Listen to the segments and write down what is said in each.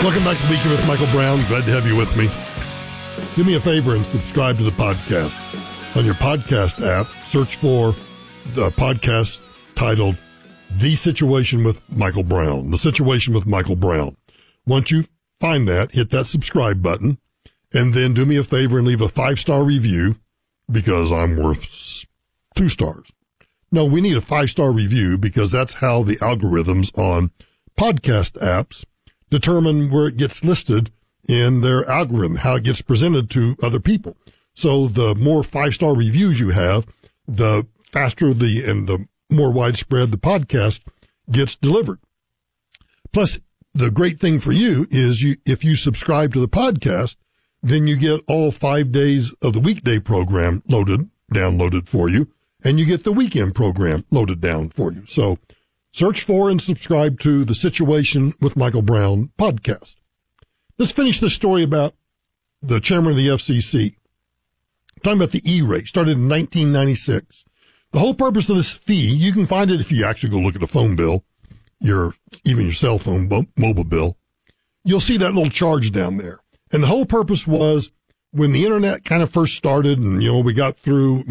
Welcome back to Weekend with Michael Brown. Glad to have you with me. Do me a favor and subscribe to the podcast. On your podcast app, search for the podcast titled The Situation with Michael Brown. The Situation with Michael Brown. Once you find that, hit that subscribe button, and then do me a favor and leave a 5-star review, because I'm worth 2 stars. No, we need a 5-star review because that's how the algorithms on podcast apps determine where it gets listed in their algorithm, how it gets presented to other people. So the more 5-star reviews you have, the faster and the more widespread the podcast gets delivered. Plus, the great thing for you is if you subscribe to the podcast, then you get all 5 days of the weekday program downloaded for you, and you get the weekend program loaded down for you. So search for and subscribe to the Situation with Michael Brown podcast. Let's finish this story about the chairman of the FCC. Talking about the E-rate, started in 1996. The whole purpose of this fee, you can find it if you actually go look at a phone bill, even your cell phone mobile bill. You'll see that little charge down there. And the whole purpose was when the internet kind of first started and, we got through,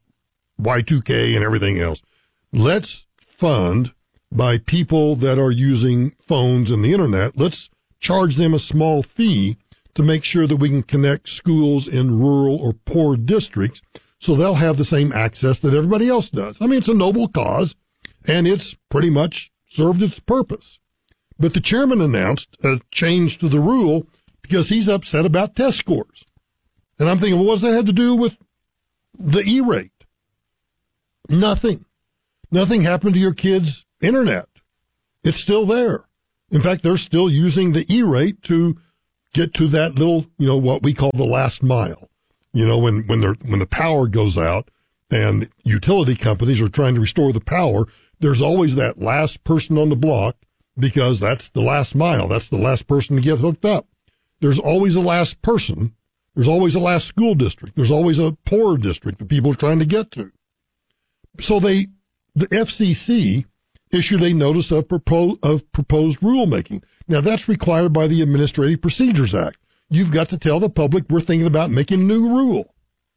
Y2K and everything else. Let's fund by people that are using phones and the internet. Let's charge them a small fee to make sure that we can connect schools in rural or poor districts so they'll have the same access that everybody else does. I mean, it's a noble cause, and it's pretty much served its purpose. But the chairman announced a change to the rule because he's upset about test scores. And I'm thinking, well, what does that have to do with the E-rate? Nothing. Nothing happened to your kids' internet. It's still there. In fact, they're still using the E-rate to get to that little, what we call the last mile. When the power goes out and utility companies are trying to restore the power, there's always that last person on the block because that's the last mile. That's the last person to get hooked up. There's always a last person. There's always a last school district. There's always a poorer district that people are trying to get to. So the FCC issued a notice of proposed rulemaking. Now, that's required by the Administrative Procedures Act. You've got to tell the public we're thinking about making a new rule.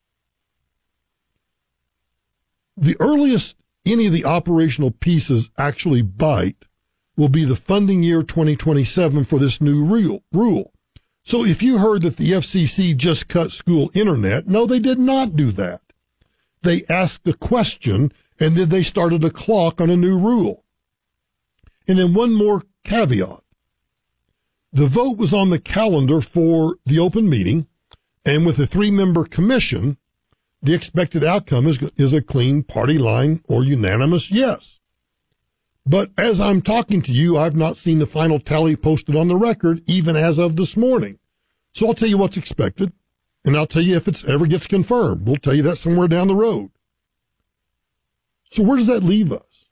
The earliest any of the operational pieces actually bite will be the funding year 2027 for this new rule. So if you heard that the FCC just cut school internet, no, they did not do that. They asked a question, and then they started a clock on a new rule. And then one more caveat. The vote was on the calendar for the open meeting, and with a 3-member commission, the expected outcome is a clean party line or unanimous yes. But as I'm talking to you, I've not seen the final tally posted on the record, even as of this morning. So I'll tell you what's expected, and I'll tell you if it ever gets confirmed. We'll tell you that somewhere down the road. So where does that leave us?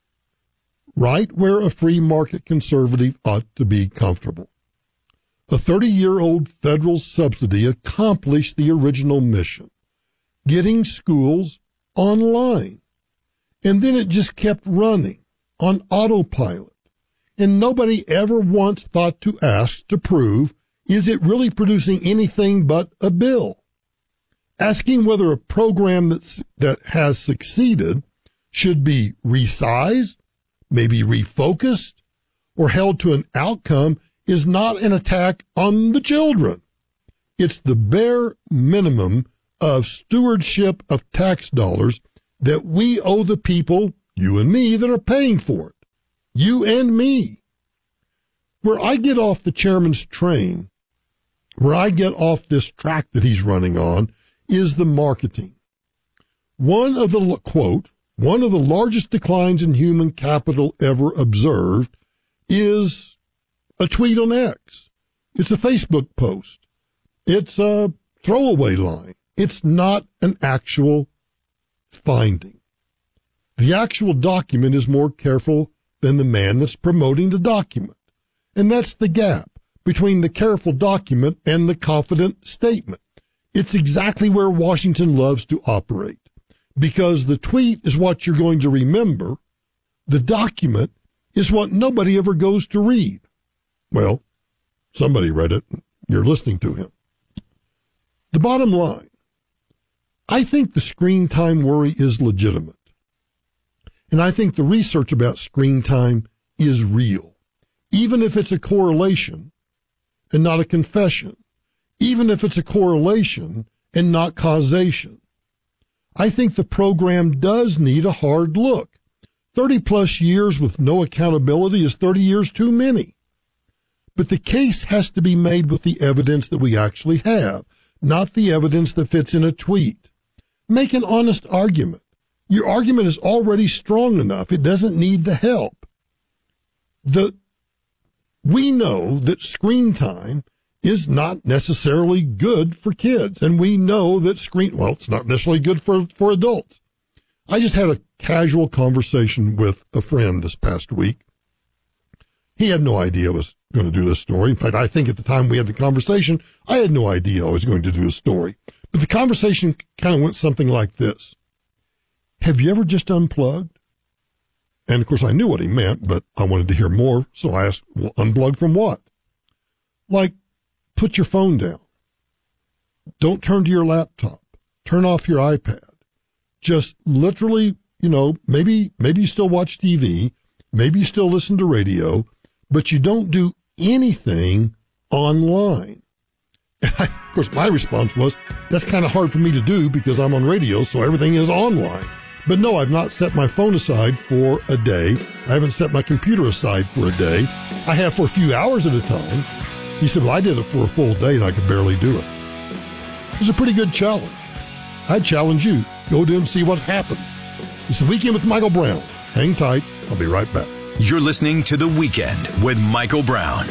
Right where a free market conservative ought to be comfortable. A 30-year-old federal subsidy accomplished the original mission, getting schools online. And then it just kept running on autopilot. And nobody ever once thought to ask to prove, is it really producing anything but a bill? Asking whether a program that has succeeded should be resized, maybe refocused, or held to an outcome is not an attack on the children. It's the bare minimum of stewardship of tax dollars that we owe the people, you and me, that are paying for it. You and me. Where I get off the chairman's train, where I get off this track that he's running on, is the marketing. One of the largest declines in human capital ever observed is a tweet on X. It's a Facebook post. It's a throwaway line. It's not an actual finding. The actual document is more careful than the man that's promoting the document. And that's the gap between the careful document and the confident statement. It's exactly where Washington loves to operate, because the tweet is what you're going to remember. The document is what nobody ever goes to read. Well, Somebody read it. You're listening to him. The bottom line, I think the screen time worry is legitimate. And I think the research about screen time is real, even if it's a correlation and not a confession, even if it's a correlation and not causation. I think the program does need a hard look. 30 plus years with no accountability is 30 years too many. But the case has to be made with the evidence that we actually have, not the evidence that fits in a tweet. Make an honest argument. Your argument is already strong enough. It doesn't need the help. We know that screen time is not necessarily good for kids. And we know that it's not necessarily good for adults. I just had a casual conversation with a friend this past week. He had no idea I was going to do this story. In fact, I think at the time we had the conversation, I had no idea I was going to do this story. But the conversation kind of went something like this. Have you ever just unplugged? And of course I knew what he meant, but I wanted to hear more. So I asked, well, unplug from what? Like, put your phone down. Don't turn to your laptop. Turn off your iPad. Just literally, maybe you still watch TV. Maybe you still listen to radio, but you don't do anything online. And of course, my response was, that's kind of hard for me to do because I'm on radio, so everything is online. But no, I've not set my phone aside for a day. I haven't set my computer aside for a day. I have for a few hours at a time. He said, well, I did it for a full day and I could barely do it. It was a pretty good challenge. I'd challenge you. Go to him, see what happens. It's The Weekend with Michael Brown. Hang tight. I'll be right back. You're listening to The Weekend with Michael Brown.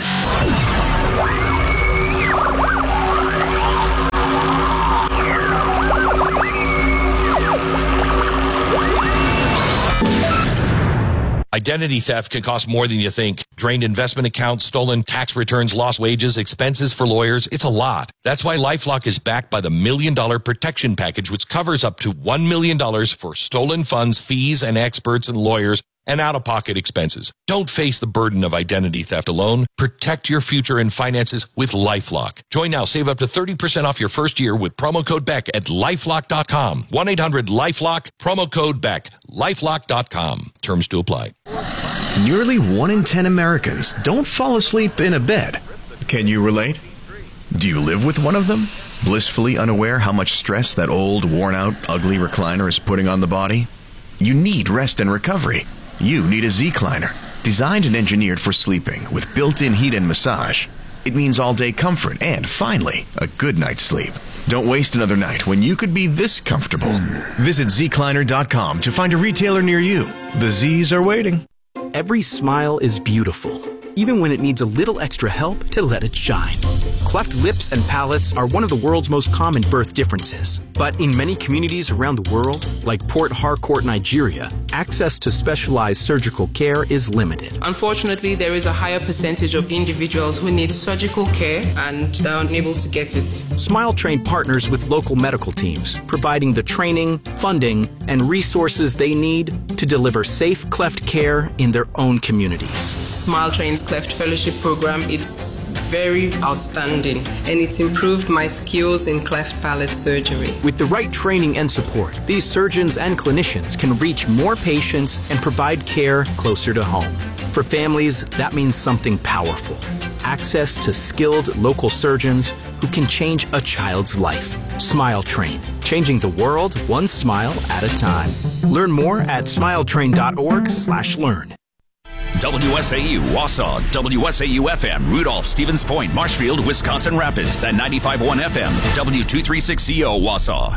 Identity theft can cost more than you think. Drained investment accounts, stolen tax returns, lost wages, expenses for lawyers. It's a lot. That's why LifeLock is backed by the $1 Million Protection Package, which covers up to $1 million for stolen funds, fees, and experts and lawyers and out-of-pocket expenses. Don't face the burden of identity theft alone. Protect your future and finances with LifeLock. Join now. Save up to 30% off your first year with promo code BECK at LifeLock.com. 1-800-LifeLock, promo code BECK, LifeLock.com. Terms to apply. Nearly 1 in 10 Americans don't fall asleep in a bed. Can you relate? Do you live with one of them? Blissfully unaware how much stress that old, worn-out, ugly recliner is putting on the body? You need rest and recovery. You need a Z-Cliner, designed and engineered for sleeping with built-in heat and massage. It means all-day comfort and, finally, a good night's sleep. Don't waste another night when you could be this comfortable. Visit zcliner.com to find a retailer near you. The Z's are waiting. Every smile is beautiful, even when it needs a little extra help to let it shine. Cleft lips and palates are one of the world's most common birth differences. But in many communities around the world, like Port Harcourt, Nigeria, access to specialized surgical care is limited. Unfortunately, there is a higher percentage of individuals who need surgical care and they're unable to get it. Smile Train partners with local medical teams, providing the training, funding, and resources they need to deliver safe cleft care in their own communities. Smile Train's Cleft Fellowship Program, it's very outstanding and it's improved my skills in cleft palate surgery. With the right training and support, these surgeons and clinicians can reach more patients and provide care closer to home. For families, that means something powerful. Access to skilled local surgeons who can change a child's life. Smile Train, changing the world one smile at a time. Learn more at smiletrain.org/learn. WSAU Wausau, WSAU-FM, Rudolph, Stevens Point, Marshfield, Wisconsin Rapids, and 95.1 FM, W236CO Wausau.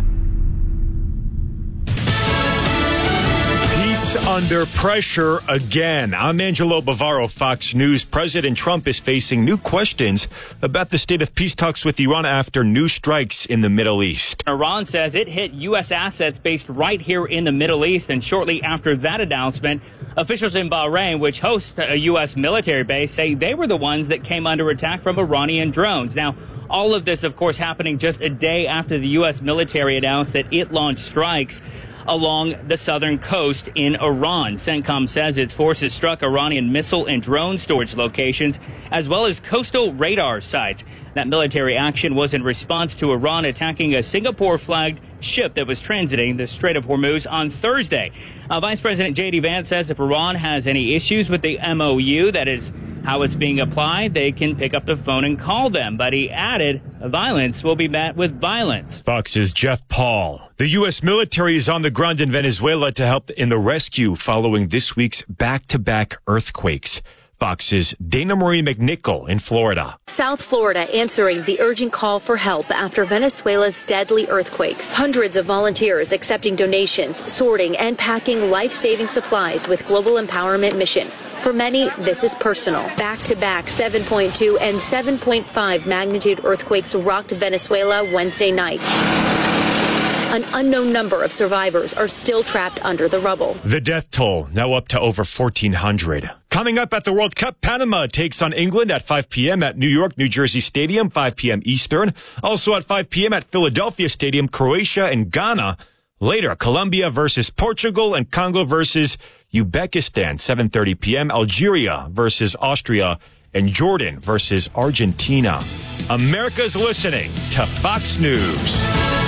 Peace under pressure again. I'm Angelo Bavaro, Fox News. President Trump is facing new questions about the state of peace talks with Iran after new strikes in the Middle East. Iran says it hit U.S. assets based right here in the Middle East, and shortly after that announcement, officials in Bahrain, which hosts a U.S. military base, say they were the ones that came under attack from Iranian drones. Now, all of this, of course, happening just a day after the U.S. military announced that it launched strikes along the southern coast in Iran. CENTCOM says its forces struck Iranian missile and drone storage locations, as well as coastal radar sites. That military action was in response to Iran attacking a Singapore-flagged ship that was transiting the Strait of Hormuz on Thursday. Vice President J.D. Vance says if Iran has any issues with the MOU, that is how it's being applied, they can pick up the phone and call them. But he added, violence will be met with violence. Fox's Jeff Paul. The U.S. military is on the ground in Venezuela to help in the rescue following this week's back-to-back earthquakes. Fox's Dana Marie McNichol in Florida. South Florida answering the urgent call for help after Venezuela's deadly earthquakes. Hundreds of volunteers accepting donations, sorting and packing life-saving supplies with Global Empowerment Mission. For many, this is personal. Back-to-back 7.2 and 7.5 magnitude earthquakes rocked Venezuela Wednesday night. An unknown number of survivors are still trapped under the rubble. The death toll now up to over 1,400. Coming up at the World Cup, Panama takes on England at 5 p.m. at New York, New Jersey Stadium, 5 p.m. Eastern. Also at 5 p.m. at Philadelphia Stadium, Croatia and Ghana. Later, Colombia versus Portugal and Congo versus Uzbekistan, 7:30 p.m. Algeria versus Austria and Jordan versus Argentina. America's listening to Fox News.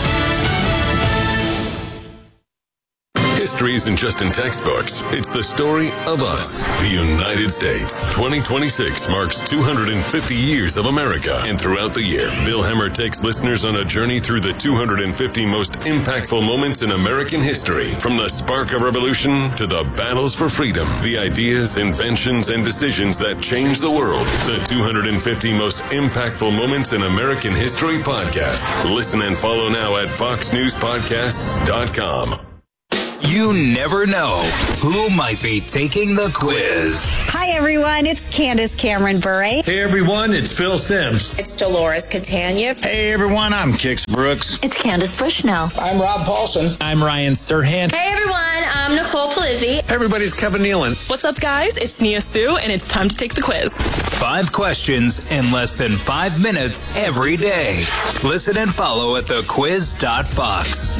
History isn't just in textbooks. It's the story of us, the United States. 2026 marks 250 years of America. And throughout the year, Bill Hemmer takes listeners on a journey through the 250 most impactful moments in American history. From the spark of revolution to the battles for freedom, the ideas, inventions, and decisions that changed the world. The 250 most impactful moments in American history podcast. Listen and follow now at foxnewspodcasts.com. You never know who might be taking the quiz. Hi, everyone. It's Candace Cameron Bure. Hey, everyone. It's Phil Sims. It's Dolores Catania. Hey, everyone. I'm Kix Brooks. It's Candace Bushnell. I'm Rob Paulson. I'm Ryan Serhant. Hey, everyone. I'm Nicole Palizzi. Hey, everybody. It's Kevin Nealon. What's up, guys? It's Nia Sue, and it's time to take the quiz. 5 questions in less than 5 minutes every day. Listen and follow at thequiz.fox.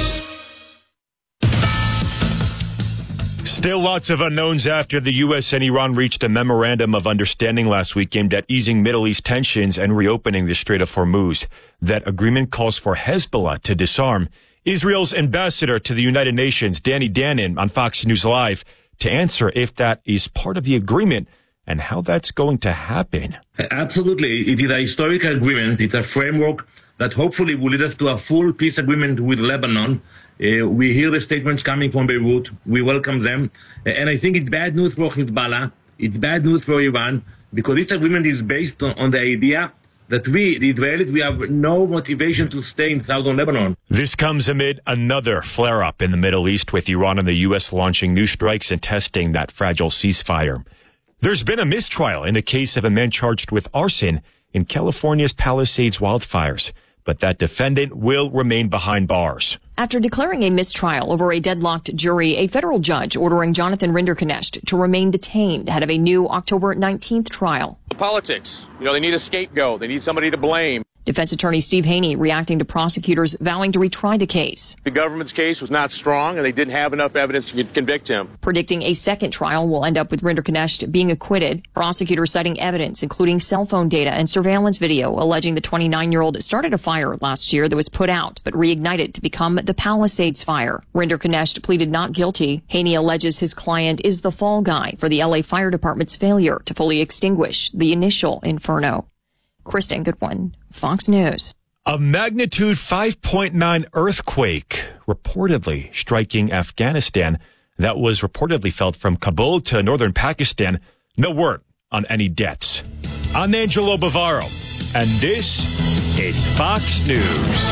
Still lots of unknowns after the U.S. and Iran reached a memorandum of understanding last week aimed at easing Middle East tensions and reopening the Strait of Hormuz. That agreement calls for Hezbollah to disarm. Israel's ambassador to the United Nations, Danny Danon, on Fox News Live to answer if that is part of the agreement and how that's going to happen. Absolutely. It is a historical agreement. It's a framework that hopefully will lead us to a full peace agreement with Lebanon. We hear the statements coming from Beirut. We welcome them. And I think it's bad news for Hezbollah. It's bad news for Iran, because this agreement is based on the idea that we, the Israelis, we have no motivation to stay in southern Lebanon. This comes amid another flare-up in the Middle East, with Iran and the U.S. launching new strikes and testing that fragile ceasefire. There's been a mistrial in the case of a man charged with arson in California's Palisades wildfires, but that defendant will remain behind bars. After declaring a mistrial over a deadlocked jury, a federal judge ordering Jonathan Rinderknecht to remain detained ahead of a new October 19th trial. The politics, they need a scapegoat. They need somebody to blame. Defense attorney Steve Haney reacting to prosecutors vowing to retry the case. The government's case was not strong, and they didn't have enough evidence to convict him. Predicting a second trial will end up with Rinderknecht being acquitted. Prosecutors citing evidence, including cell phone data and surveillance video, alleging the 29-year-old started a fire last year that was put out, but reignited to become the Palisades fire. Rinderknecht pleaded not guilty. Haney alleges his client is the fall guy for the LA Fire Department's failure to fully extinguish the initial inferno. Kristen Goodwin, Fox News. A magnitude 5.9 earthquake reportedly striking Afghanistan. That was reportedly felt from Kabul to northern Pakistan. No word on any deaths. I'm Angelo Bavaro, and this is Fox News.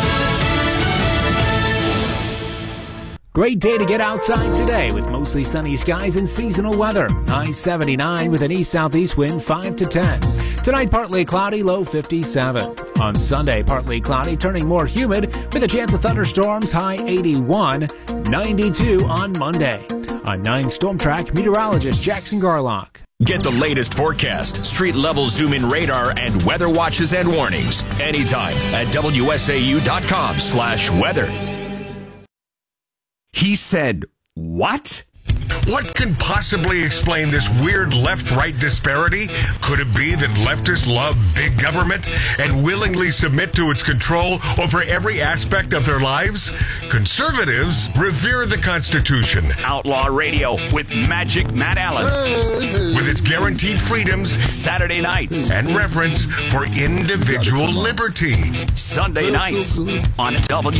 Great day to get outside today with mostly sunny skies and seasonal weather. High 79 with an east-southeast wind 5 to 10. Tonight, partly cloudy, low 57. On Sunday, partly cloudy, turning more humid with a chance of thunderstorms, high 81. 92 on Monday. On 9 Storm Track, meteorologist Jackson Garlock. Get the latest forecast, street-level zoom-in radar, and weather watches and warnings anytime at WSAU.com/weather. He said, what? What can possibly explain this weird left-right disparity? Could it be that leftists love big government and willingly submit to its control over every aspect of their lives? Conservatives revere the Constitution. Outlaw Radio with Magic Matt Allen. With its guaranteed freedoms, Saturday nights, and reverence for individual liberty. Sunday nights on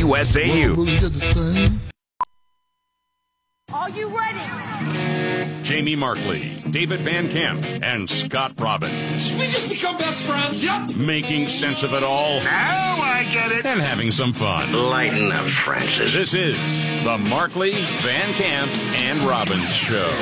WSAU. Are you ready? Jamie Markley, David Van Camp, and Scott Robbins. We just become best friends. Yep. Making sense of it all. Now I get it. And having some fun. Lighten up, Francis. This is the Markley, Van Camp, and Robbins Show.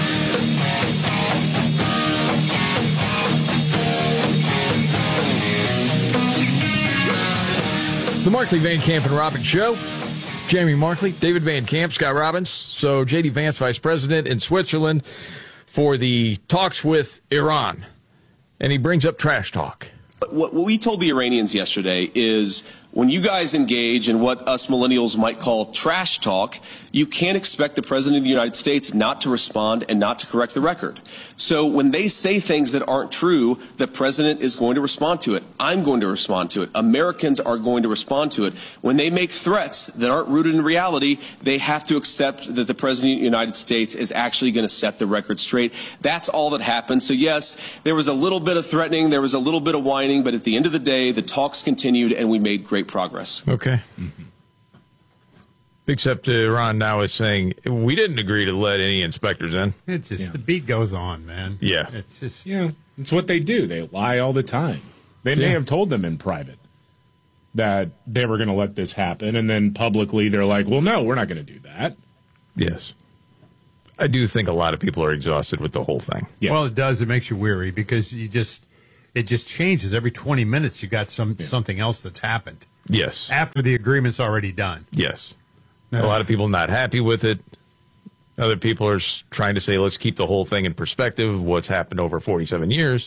The Markley, Van Camp, and Robbins Show. Jamie Markley, David Van Camp, Scott Robbins. So J.D. Vance, Vice President in Switzerland for the talks with Iran. And he brings up trash talk. What we told the Iranians yesterday is when you guys engage in what us millennials might call trash talk, you can't expect the President of the United States not to respond and not to correct the record. So when they say things that aren't true, the President is going to respond to it. I'm going to respond to it. Americans are going to respond to it. When they make threats that aren't rooted in reality, they have to accept that the President of the United States is actually going to set the record straight. That's all that happened. So yes, there was a little bit of threatening, there was a little bit of whining, but at the end of the day, the talks continued and we made great progress. Okay. Mm-hmm. Except Iran now is saying, we didn't agree to let any inspectors in. It's just, the beat goes on, man. Yeah. It's just, it's what they do. They lie all the time. They may have told them in private that they were going to let this happen, and then publicly they're like, well, no, we're not going to do that. Yes. I do think a lot of people are exhausted with the whole thing. Yes. Well, it does. It makes you weary because it just changes. Every 20 minutes you got something else that's happened. Yes. After the agreement's already done. Yes. A lot of people not happy with it. Other people are trying to say, let's keep the whole thing in perspective, what's happened over 47 years.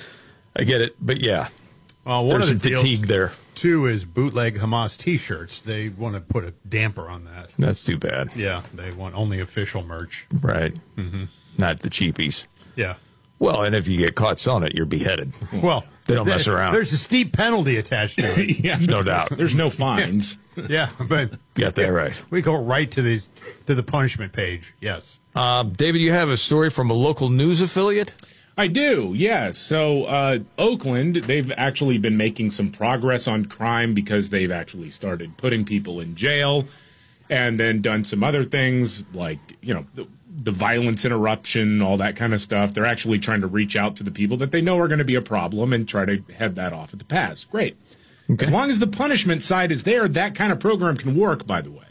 I get it, but yeah. One there's of the some fatigue there. Too, is bootleg Hamas T-shirts. They want to put a damper on that. That's too bad. Yeah, they want only official merch. Right. Mm-hmm. Not the cheapies. Yeah. Well, and if you get caught selling it, you're beheaded. Well, they don't mess around. There's a steep penalty attached to it. Yeah, no doubt. There's no fines. Yeah, but got that right. We go right to the punishment page. Yes. David, you have a story from a local news affiliate? I do, yes. So Oakland, they've actually been making some progress on crime because they've actually started putting people in jail and then done some other things like, the violence interruption, all that kind of stuff. They're actually trying to reach out to the people that they know are going to be a problem and try to head that off at the pass. Great. Okay. As long as the punishment side is there, that kind of program can work, by the way.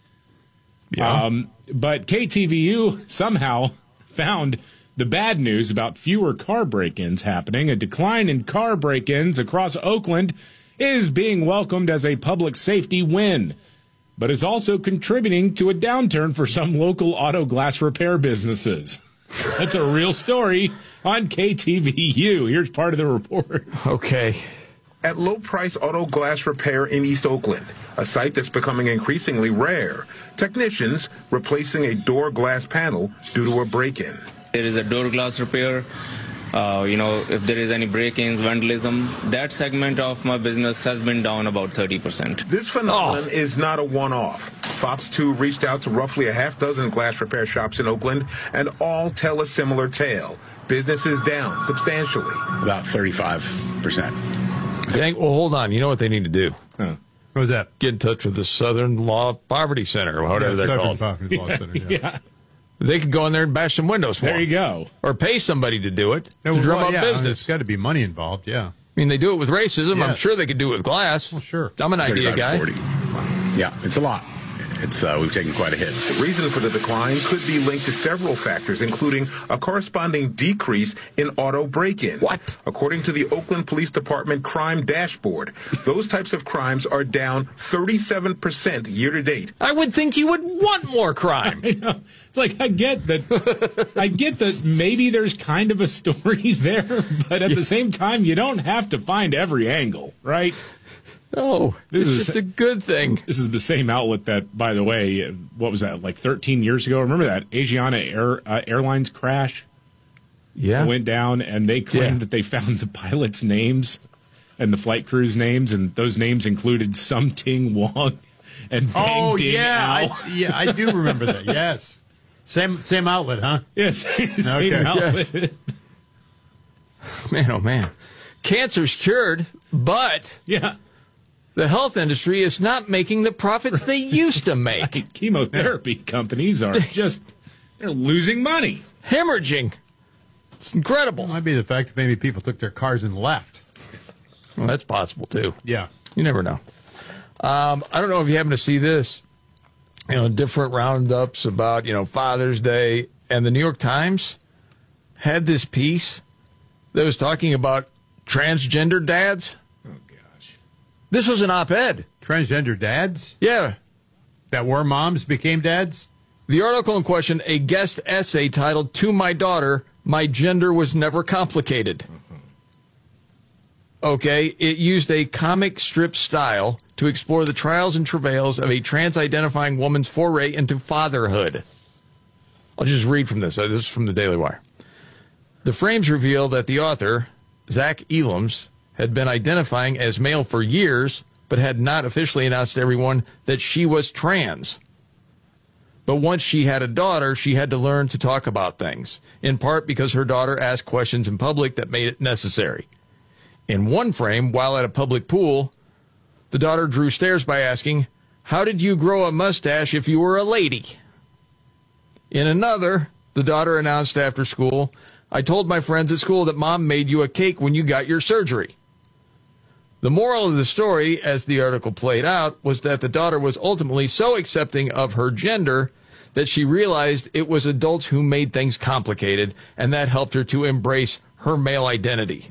Yeah. But KTVU somehow found the bad news about fewer car break-ins happening. A decline in car break-ins across Oakland is being welcomed as a public safety win, but is also contributing to a downturn for some local auto glass repair businesses. That's a real story on KTVU. Here's part of the report. Okay. At Low Price Auto Glass Repair in East Oakland, a site that's becoming increasingly rare, technicians replacing a door glass panel due to a break-in. There is a door glass repair. If there is any break-ins, vandalism, that segment of my business has been down about 30%. This phenomenon is not a one-off. Fox 2 reached out to roughly a half dozen glass repair shops in Oakland, and all tell a similar tale. Business is down substantially. About 35%. Well, hold on. You know what they need to do? What was that? Get in touch with the Southern Law Poverty Center, or whatever they're called. Poverty Law Center, yeah. They could go in there and bash some windows for There them. you go. Or pay somebody to do it, to drum up business. There's got to be money involved, yeah. I mean, they do it with racism. Yes. I'm sure they could do it with glass. Well, sure. I'm an idea guy. 40. Yeah, it's a lot. We've taken quite a hit. The reason for the decline could be linked to several factors, including a corresponding decrease in auto break-ins. What? According to the Oakland Police Department Crime Dashboard, those types of crimes are down 37% year-to-date. I would think you would want more crime. I know. It's like, I get that maybe there's kind of a story there, but at the same time, you don't have to find every angle, right? No, this is just a good thing. This is the same outlet that, by the way, what was that, like 13 years ago? Remember that Asiana Airlines crash? Yeah. It went down, and they claimed that they found the pilots' names and the flight crew's names, and those names included Sum Ting Wong and Bang Ding Ao. I do remember that, yes. Same outlet, huh? Yes, same outlet. Yes. Man, oh man. Cancer's cured, but the health industry is not making the profits they used to make. Chemotherapy companies are they're losing money. Hemorrhaging. It's incredible. It might be the fact that maybe people took their cars and left. Well, that's possible, too. Yeah. You never know. I don't know if you happen to see this. Different roundups about, Father's Day. And the New York Times had this piece that was talking about transgender dads. Oh, gosh. This was an op-ed. Transgender dads? Yeah. That were moms became dads? The article in question, a guest essay titled, "To My Daughter, My Gender Was Never Complicated." Okay, it used a comic strip style to explore the trials and travails of a trans-identifying woman's foray into fatherhood. I'll just read from this. This is from the Daily Wire. The frames reveal that the author, Zach Elam's, had been identifying as male for years, but had not officially announced to everyone that she was trans. But once she had a daughter, she had to learn to talk about things, in part because her daughter asked questions in public that made it necessary. In one frame, while at a public pool, the daughter drew stares by asking, "How did you grow a mustache if you were a lady?" In another, the daughter announced after school, "I told my friends at school that Mom made you a cake when you got your surgery." The moral of the story, as the article played out, was that the daughter was ultimately so accepting of her gender that she realized it was adults who made things complicated, and that helped her to embrace her male identity.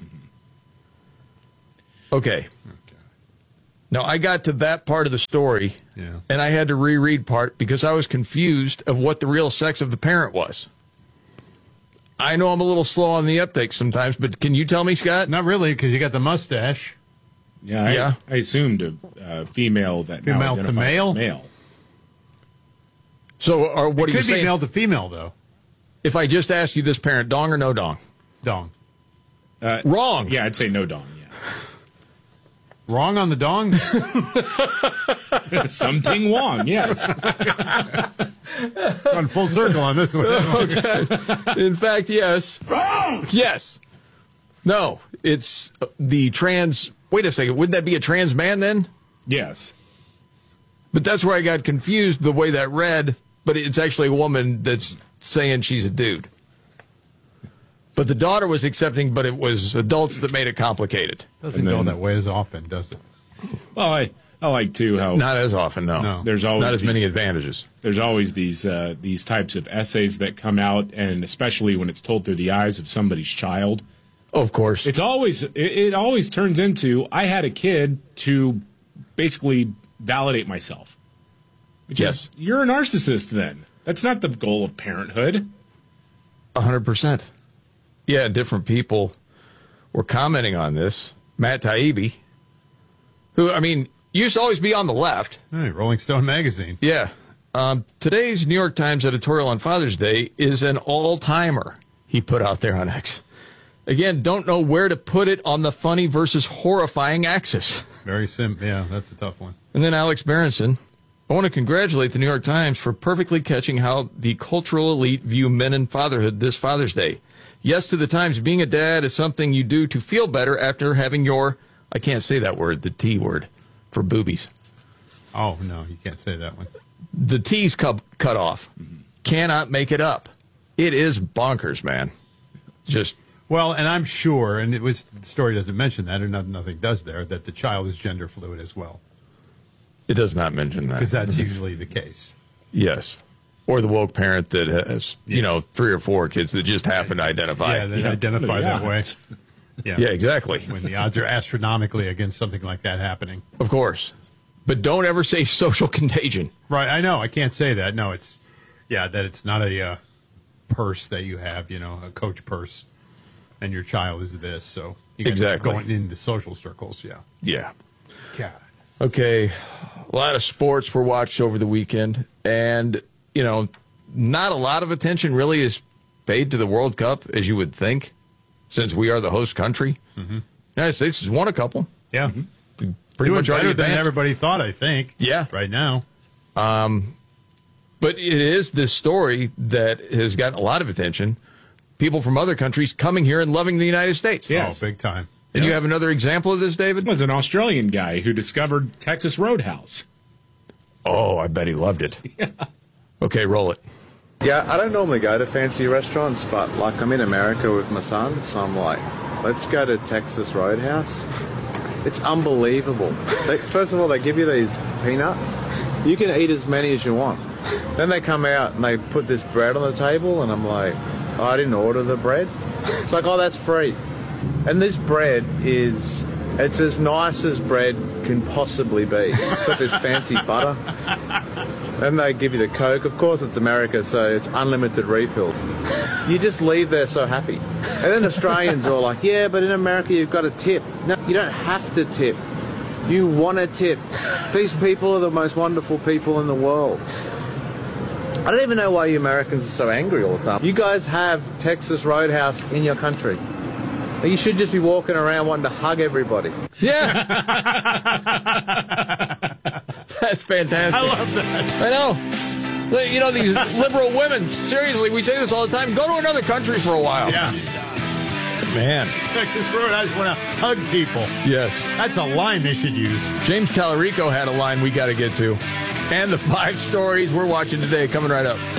Okay. Now, I got to that part of the story, and I had to reread part because I was confused of what the real sex of the parent was. I know I'm a little slow on the uptake sometimes, but can you tell me, Scott? Not really, because you got the mustache. Yeah, I assumed a female that female now to identifies male. So, what are you saying? It could be male to female, though. If I just ask you this, parent, dong or no dong? Dong. Wrong. Yeah, I'd say no dong. Yeah. Wrong on the dong? Sum Ting Wong, yes. Gone full circle on this one. Okay. In fact, yes. Wrong! Yes. No, it's the trans... Wait a second, wouldn't that be a trans man then? Yes. But that's where I got confused the way that read, but it's actually a woman that's saying she's a dude. But the daughter was accepting, but it was adults that made it complicated. Doesn't go that way as often, does it? Well, I like, too, how... Not as often, no. There's always not as many advantages. There's always these types of essays that come out, and especially when it's told through the eyes of somebody's child. Oh, of course. It always turns into, I had a kid to basically validate myself. Which is, you're a narcissist then. That's not the goal of parenthood. 100%. Yeah, different people were commenting on this. Matt Taibbi, who, used to always be on the left. Hey, Rolling Stone magazine. Yeah. Today's New York Times editorial on Father's Day is an all-timer, he put out there on X. Again, don't know where to put it on the funny versus horrifying axis. Very simple. Yeah, that's a tough one. And then Alex Berenson. I want to congratulate the New York Times for perfectly catching how the cultural elite view men and fatherhood this Father's Day. Yes, to the Times, being a dad is something you do to feel better after having your, I can't say that word, the T word, for boobies. Oh, no, you can't say that one. The T's cut off. Mm-hmm. Cannot make it up. It is bonkers, man. Just... Well, and I'm sure, and the story doesn't mention that, or nothing does there, that the child is gender fluid as well. It does not mention that. Because that's usually the case. Yes. Or the woke parent that has, 3 or 4 kids that just happen to identify. Yeah, they identify that way. Yeah, exactly. When the odds are astronomically against something like that happening. Of course. But don't ever say social contagion. Right, I know. I can't say that. No, that it's not a purse that you have, a coach purse, and your child is this. So you got exactly going into social circles, Yeah. God. Okay, a lot of sports were watched over the weekend, and, not a lot of attention really is paid to the World Cup, as you would think, since we are the host country. Mm-hmm. United States has won a couple. Yeah. Pretty Doing much already better than advanced. everybody thought, I think. Yeah. Right now. But it is this story that has gotten a lot of attention. People from other countries coming here and loving the United States. Yes. Oh, big time. And you have another example of this, David? It was an Australian guy who discovered Texas Roadhouse. Oh, I bet he loved it. Yeah. Okay, roll it. Yeah, I don't normally go to fancy restaurants, but like I'm in America with my son, so I'm like, let's go to Texas Roadhouse. It's unbelievable. First of all, they give you these peanuts. You can eat as many as you want. Then they come out and they put this bread on the table, and I'm like, oh, I didn't order the bread. It's like, oh, that's free. And this bread it's as nice as bread can possibly be. It's got this fancy butter. Then they give you the Coke. Of course, it's America, so it's unlimited refill. You just leave there so happy. And then Australians are all like, yeah, but in America you've got to tip. No, you don't have to tip. You want to tip. These people are the most wonderful people in the world. I don't even know why you Americans are so angry all the time. You guys have Texas Roadhouse in your country. You should just be walking around wanting to hug everybody. Yeah. That's fantastic. I love that. I know. These liberal women, seriously, we say this all the time. Go to another country for a while. Yeah. Man. Texas Roadhouse want to hug people. Yes. That's a line they should use. James Tallarico had a line we got to get to. And the 5 stories we're watching today coming right up.